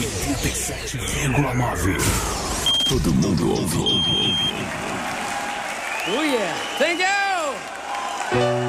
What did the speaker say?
87,9. Todo mundo ouve. Oh yeah, thank you!